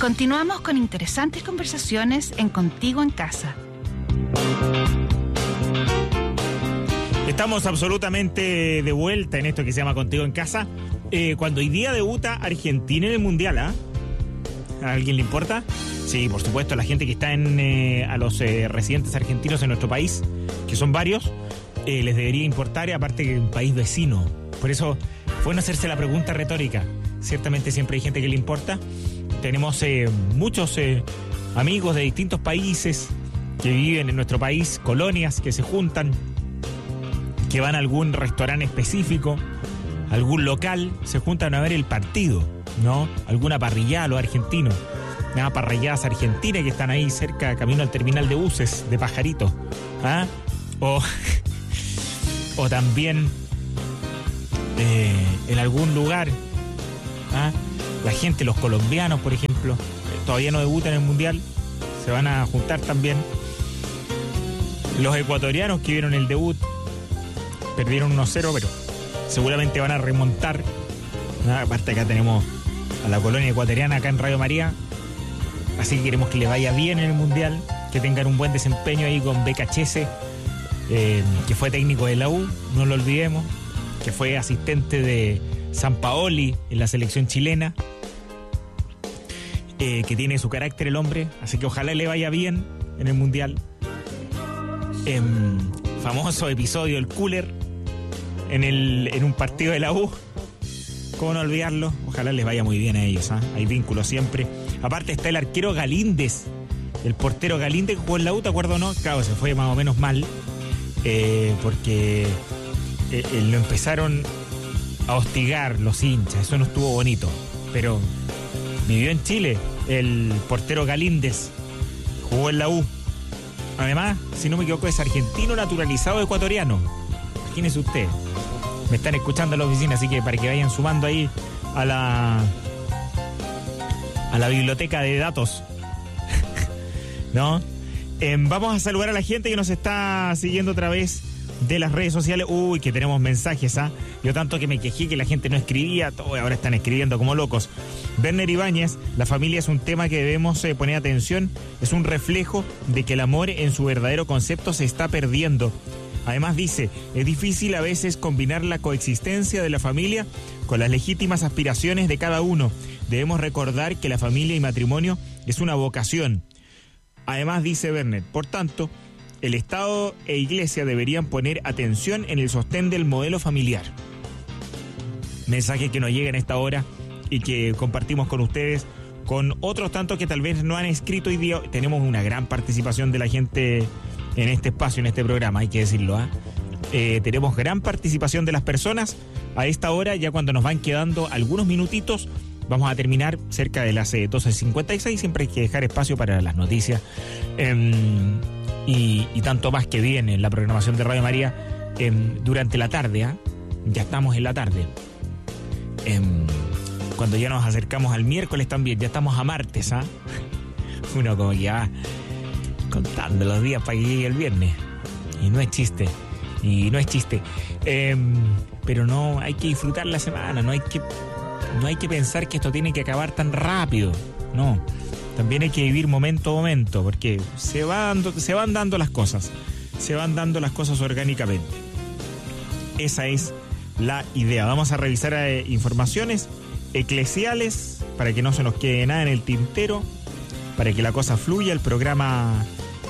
Continuamos con interesantes conversaciones en Contigo en Casa. Estamos absolutamente de vuelta en esto que se llama Contigo en Casa. Cuando hoy día debuta Argentina en el Mundial, ¿ah? ¿A alguien le importa? Sí, por supuesto, a la gente que está a los residentes argentinos en nuestro país, que son varios, les debería importar, aparte que es un país vecino. Por eso, bueno hacerse la pregunta retórica. Ciertamente siempre hay gente que le importa. Tenemos muchos amigos de distintos países que viven en nuestro país, colonias que se juntan, que van a algún restaurante específico, algún local, se juntan a ver el partido, ¿no? Alguna parrillada a los argentinos, unas parrilladas argentinas que están ahí cerca, camino al terminal de buses de Pajarito, ¿ah? O también en algún lugar, ¿ah? La gente, los colombianos, por ejemplo, todavía no debutan en el Mundial, se van a juntar también. Los ecuatorianos que vieron el debut perdieron 1-0, pero seguramente van a remontar. Aparte acá tenemos a la colonia ecuatoriana acá en Radio María, así que queremos que le vaya bien en el Mundial, que tengan un buen desempeño ahí con Becachese, que fue técnico de la U, no lo olvidemos, que fue asistente de Sampaoli en la selección chilena, que tiene su carácter el hombre, así que ojalá le vaya bien en el Mundial. Famoso episodio del cooler en un partido de la U, cómo no olvidarlo. Ojalá les vaya muy bien a ellos, ¿eh? Hay vínculos siempre. Aparte está el arquero Galíndez, el portero Galíndez que jugó en la U, ¿te acuerdas o no? Claro, se fue más o menos mal, porque lo empezaron a hostigar los hinchas, eso no estuvo bonito, pero vivió en Chile el portero Galíndez, jugó en la U. Además, si no me equivoco, es argentino naturalizado ecuatoriano. Imagínese usted. Me están escuchando en la oficina, así que para que vayan sumando ahí a la biblioteca de datos. ¿No? Vamos a saludar a la gente que nos está siguiendo a través de las redes sociales. Uy, que tenemos mensajes, ¿ah? Yo tanto que me quejé que la gente no escribía, todo ahora están escribiendo como locos. Werner Ibáñez, la familia es un tema que debemos poner atención, es un reflejo de que el amor en su verdadero concepto se está perdiendo. Además dice, es difícil a veces combinar la coexistencia de la familia con las legítimas aspiraciones de cada uno. Debemos recordar que la familia y matrimonio es una vocación. Además dice Werner, por tanto, el Estado e Iglesia deberían poner atención en el sostén del modelo familiar. Mensaje que nos llega en esta hora y que compartimos con ustedes, con otros tantos que tal vez no han escrito hoy día. Tenemos una gran participación de la gente en este espacio, en este programa, hay que decirlo, ¿eh? Tenemos gran participación de las personas a esta hora, ya cuando nos van quedando algunos minutitos. Vamos a terminar cerca de las 12:56, siempre hay que dejar espacio para las noticias. Y tanto más que viene en la programación de Radio María durante la tarde, ¿eh? Ya estamos en la tarde. Cuando ya nos acercamos al miércoles también, ya estamos a martes, ¿ah? Uno como que va contando los días para que llegue el viernes. Y no es chiste. Pero no, hay que disfrutar la semana, no hay que pensar que esto tiene que acabar tan rápido. No. También hay que vivir momento a momento, porque se van dando las cosas. Se van dando las cosas orgánicamente. Esa es la idea. Vamos a revisar informaciones eclesiales para que no se nos quede nada en el tintero, para que la cosa fluya, el programa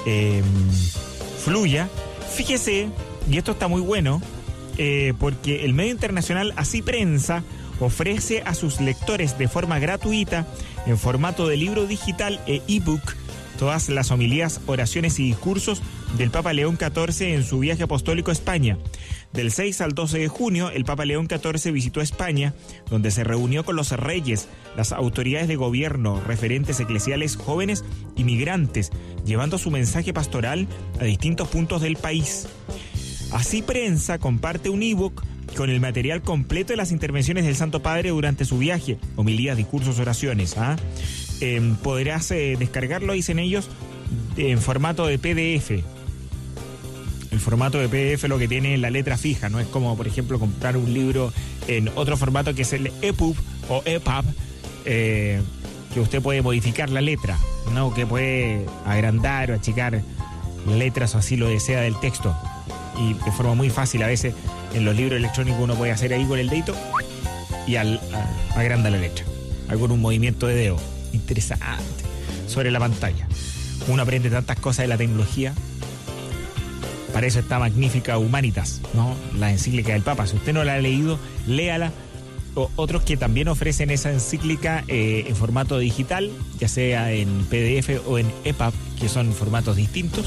fluya. Fíjese, y esto está muy bueno, porque el medio internacional Así Prensa ofrece a sus lectores de forma gratuita, en formato de libro digital e ebook, todas las homilías, oraciones y discursos del Papa León XIV en su viaje apostólico a España. Del 6 al 12 de junio, el Papa León XIV visitó España, donde se reunió con los reyes, las autoridades de gobierno, referentes eclesiales jóvenes y migrantes, llevando su mensaje pastoral a distintos puntos del país. Así Prensa comparte un ebook con el material completo de las intervenciones del Santo Padre durante su viaje, homilías, discursos, oraciones. Podrás descargarlo, dicen ellos, en formato de PDF. El formato de PDF lo que tiene la letra fija, no es como, por ejemplo, comprar un libro en otro formato que es el EPUB o EPUB, que que usted puede modificar la letra, ¿no? Que puede agrandar o achicar letras o así lo desea del texto. Y de forma muy fácil, a veces en los libros electrónicos uno puede hacer ahí con el dedito y agranda la letra. Con un movimiento de dedo. Interesante. Sobre la pantalla. Uno aprende tantas cosas de la tecnología. Para eso está magnífica Humanitas, ¿no? La encíclica del Papa. Si usted no la ha leído, léala. Otros que también ofrecen esa encíclica en formato digital, ya sea en PDF o en EPUB, que son formatos distintos,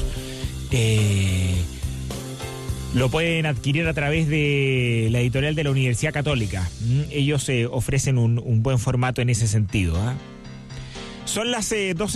lo pueden adquirir a través de la editorial de la Universidad Católica. Ellos ofrecen un buen formato en ese sentido, ¿eh? Son las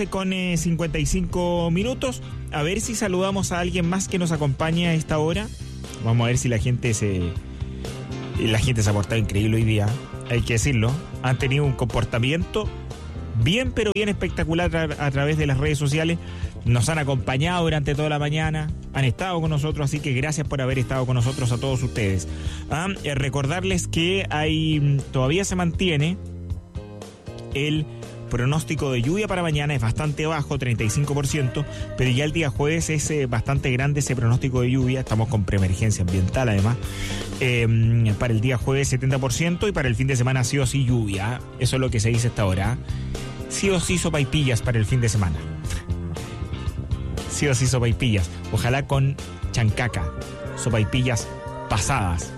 12:55 minutos. A ver si saludamos a alguien más que nos acompañe a esta hora. Vamos a ver si la gente se ha portado increíble hoy día, hay que decirlo. Han tenido un comportamiento bien, pero bien espectacular a través de las redes sociales. Nos han acompañado durante toda la mañana, han estado con nosotros, así que gracias por haber estado con nosotros a todos ustedes. Recordarles que todavía se mantiene el pronóstico de lluvia para mañana, es bastante bajo, 35%, pero ya el día jueves es bastante grande ese pronóstico de lluvia. Estamos con preemergencia ambiental además. Para el día jueves 70% y para el fin de semana sí o sí lluvia. Eso es lo que se dice hasta ahora. Sí o sí sopaipillas para el fin de semana. Sí o sí sopaipillas. Ojalá con chancaca. Sopaipillas pasadas.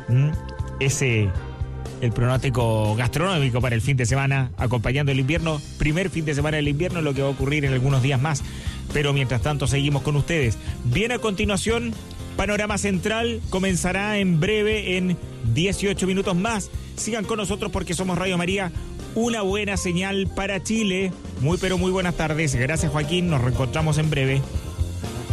El pronóstico gastronómico para el fin de semana, acompañando el invierno, primer fin de semana del invierno, lo que va a ocurrir en algunos días más. Pero mientras tanto seguimos con ustedes. Bien, a continuación, Panorama Central comenzará en breve, en 18 minutos más. Sigan con nosotros porque somos Radio María, una buena señal para Chile. Muy pero muy buenas tardes. Gracias, Joaquín, nos reencontramos en breve.